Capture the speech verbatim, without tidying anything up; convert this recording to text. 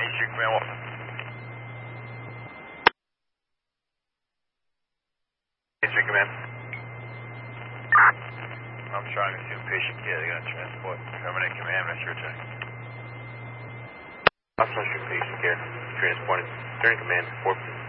Eastern Command, what? Eastern Command. I'm trying to assume patient care. They're going to transport. Terminate command, that's your check. Officer patient care. Transported. Turn command, four.